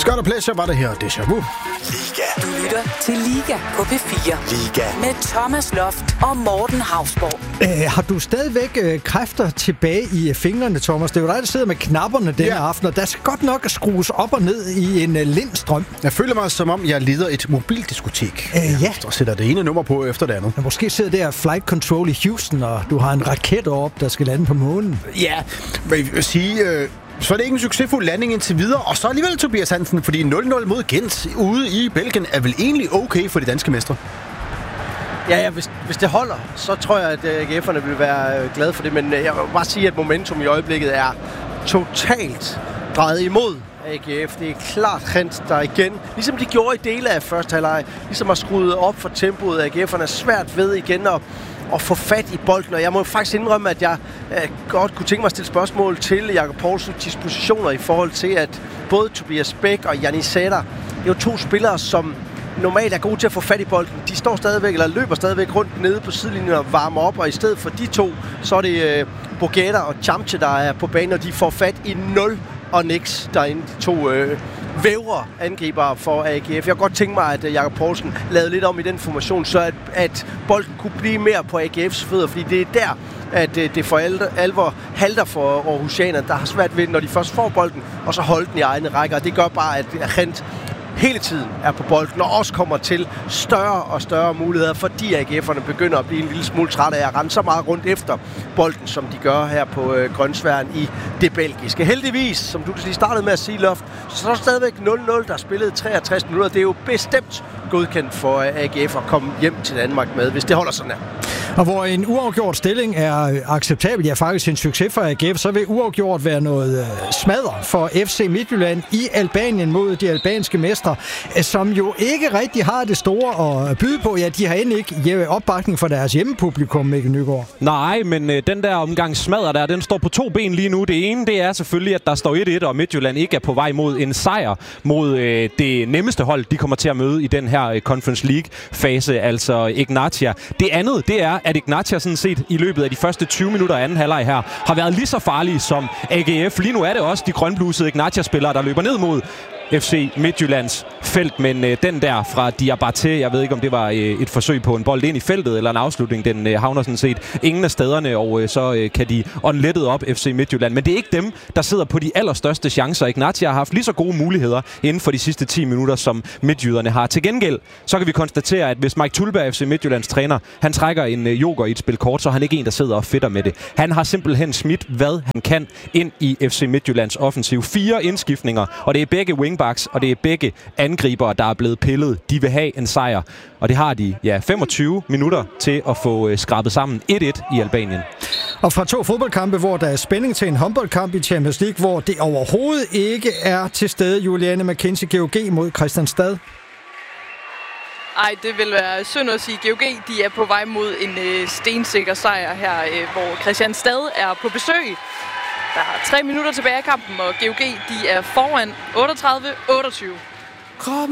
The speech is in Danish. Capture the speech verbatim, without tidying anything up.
Scott og Pleasure var det her, Deja Vu. Liga. Du lytter til Liga på P fire. Liga. Med Thomas Loft og Morten Hausborg. Æh, har du stadigvæk øh, kræfter tilbage i fingrene, Thomas? Det er jo dig, der sidder med knapperne denne ja. aften, og der skal godt nok skrues op og ned i en øh, lindstrøm. Jeg føler mig, som om jeg leder et mobildiskotek. Æh, ja. Og sætter det ene nummer på efter det andet. Men måske sidder der Flight Control i Houston, og du har en raket op, der skal lande på månen. Ja, men jeg vil sige... Øh Så er det ikke en succesfuld landing indtil videre, og så alligevel Tobias Hansen, fordi nul nul mod Gent ude i Belgien er vel egentlig okay for de danske mestre? Ja, ja hvis, hvis det holder, så tror jeg, at A G F'erne vil være glade for det, men jeg vil bare sige, at momentum i øjeblikket er totalt drejet imod A G F. Det er klart Gent, der igen, ligesom de gjorde i dele af første halvleg, ligesom har skruet op for tempoet. A G F'erne er svært ved igen at at få fat i bolden, og jeg må faktisk indrømme, at jeg øh, godt kunne tænke mig at stille spørgsmål til Jakob Poulsens dispositioner i forhold til, at både Tobias Bæk og Janni Sæder, det er jo to spillere, som normalt er gode til at få fat i bolden. De står stadigvæk, eller løber stadigvæk rundt nede på sidelinjen og varmer op, og i stedet for de to, så er det øh, Bogueta og Chamche, der er på banen, og de får fat i nul og niks derinde, de to øh, vævre angriber for A G F. Jeg kunne godt tænke mig, at Jakob Poulsen lavede lidt om i den formation, så at, at bolden kunne blive mere på A G F's fødder, fordi det er der, at det for alvor halter for Aarhusianerne, der har svært ved, når de først får bolden, og så holde den i egne rækker. Det gør bare, at Gent hele tiden er på bolden, og også kommer til større og større muligheder, fordi A G F'erne begynder at blive en lille smule trætte af at rende så meget rundt efter bolden, som de gør her på øh, grønsværen i det belgiske. Heldigvis, som du lige startede med at sige, Loft, så er der stadigvæk nul nul, der spillede treogtres minutter. Det er jo bestemt godkendt for A G F at komme hjem til Danmark med, hvis det holder sådan her. Og hvor en uafgjort stilling er acceptabel, ja faktisk en succes for A G F, så vil uafgjort være noget øh, smadder for F C Midtjylland i Albanien mod de albanske mestre, som jo ikke rigtig har det store at byde på. Ja, de har endelig ikke opbakning for deres hjemmepublikum, Mikkel Nygaard. Nej, men øh, den der omgang smadder der, den står på to ben lige nu. Det ene, det er selvfølgelig, at der står et et, og Midtjylland ikke er på vej mod en sejr mod øh, det nemmeste hold, de kommer til at møde i den her øh, Conference League-fase, altså Ignatia. Det andet, det er, at Ignatia sådan set i løbet af de første tyve minutter af anden halvleg her, har været lige så farlige som A G F. Lige nu er det også de grønblusede Ignatia-spillere, der løber ned mod F C Midtjyllands felt, men øh, den der fra Diabate, jeg ved ikke om det var øh, et forsøg på en bold ind i feltet eller en afslutning, den øh, havner sådan set ingen af stederne, og øh, så øh, kan de åndlettet op F C Midtjylland. Men det er ikke dem, der sidder på de allerstørste chancer. Ignatia har haft lige så gode muligheder inden for de sidste ti minutter, som midtjyderne har. Til gengæld, så kan vi konstatere, at hvis Mike Tulberg, F C Midtjyllands træner, han trækker en øh, joker i et spil kort, så er han ikke en, der sidder og fedter med det. Han har simpelthen smidt, hvad han kan ind i F C Midtjyllands offensiv. Fire indskiftninger, og det er begge wingbacks, og det er begge angribere, der er blevet pillet. De vil have en sejr, og det har de, ja, femogtyve minutter til at få øh, skrabet sammen et et i Albanien. Og fra to fodboldkampe, hvor der er spænding, til en håndboldkamp i Champions League, hvor det overhovedet ikke er til stede. Juliane McKenzie, G O G mod Kristianstad. Ej, det vil være synd at sige. G O G, de er på vej mod en øh, stensikker sejr her, øh, hvor Kristianstad er på besøg. Der er tre minutter tilbage i kampen, og G O G, de er foran otteogtredive otteogtyve. Kom